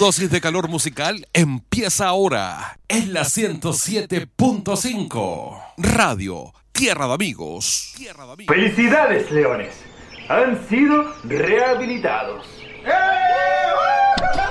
dosis de calor musical empieza ahora en la 107.5 Radio Tierra de Amigos. ¡Felicidades, leones! Han sido rehabilitados.